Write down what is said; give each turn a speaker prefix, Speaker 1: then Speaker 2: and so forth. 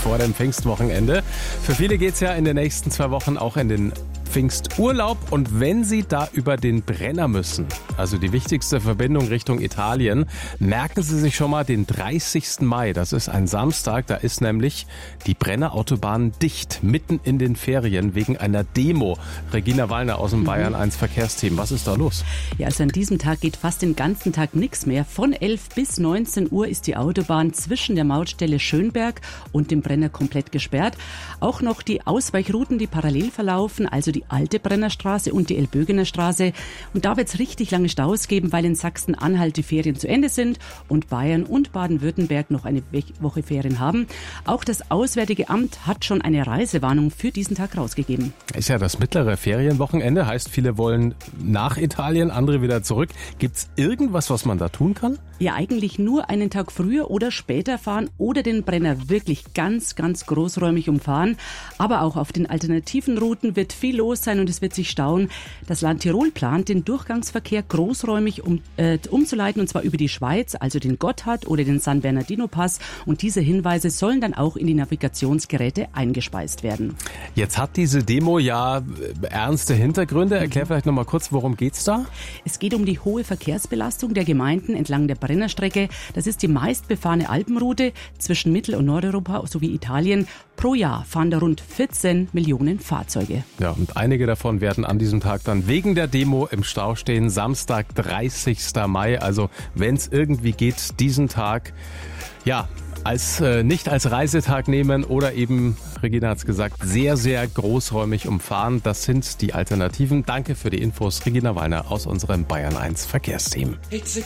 Speaker 1: vor dem Pfingstwochenende. Für viele geht's ja in den nächsten 2 Wochen auch in den Pfingsturlaub. Und wenn Sie da über den Brenner müssen, also die wichtigste Verbindung Richtung Italien, merken Sie sich schon mal den 30. Mai. Das ist ein Samstag. Da ist nämlich die Brennerautobahn dicht, mitten in den Ferien, wegen einer Demo. Regina Wallner aus dem Bayern 1 Verkehrsteam. Was ist da los?
Speaker 2: Ja, also an diesem Tag geht fast den ganzen Tag nichts mehr. Von 11 bis 19 Uhr ist die Autobahn zwischen der Mautstelle Schönberg und dem Brenner komplett gesperrt. Auch noch die Ausweichrouten, die parallel verlaufen, also die alte Brennerstraße und die Elbögener Straße. Und da wird es richtig lange Staus geben, weil in Sachsen-Anhalt die Ferien zu Ende sind und Bayern und Baden-Württemberg noch eine Woche Ferien haben. Auch das Auswärtige Amt hat schon eine Reisewarnung für diesen Tag rausgegeben.
Speaker 1: Ist ja das mittlere Ferienwochenende, heißt, viele wollen nach Italien, andere wieder zurück. Gibt's irgendwas, was man da tun kann?
Speaker 2: Ja, eigentlich nur einen Tag früher oder später fahren oder den Brenner wirklich ganz, ganz großräumig umfahren. Aber auch auf den alternativen Routen wird viel los sein und es wird sich stauen. Das Land Tirol plant, den Durchgangsverkehr großräumig umzuleiten, und zwar über die Schweiz, also den Gotthard oder den San Bernardino Pass. Und diese Hinweise sollen dann auch in die Navigationsgeräte eingespeist werden.
Speaker 1: Jetzt hat diese Demo ja ernste Hintergründe. Erklär vielleicht noch mal kurz, worum geht's da?
Speaker 2: Es geht um die hohe Verkehrsbelastung der Gemeinden entlang der Brennerstrecke. Das ist die meistbefahrene Alpenroute zwischen Mittel- und Nordeuropa sowie Italien. Pro Jahr fahren da rund 14 Millionen Fahrzeuge.
Speaker 1: Ja, und einige davon werden an diesem Tag dann wegen der Demo im Stau stehen. Samstag, 30. Mai. Also wenn es irgendwie geht, diesen Tag nicht als Reisetag nehmen oder eben, Regina hat es gesagt, sehr, sehr großräumig umfahren. Das sind die Alternativen. Danke für die Infos, Regina Wallner aus unserem Bayern 1 Verkehrsteam.
Speaker 3: It's a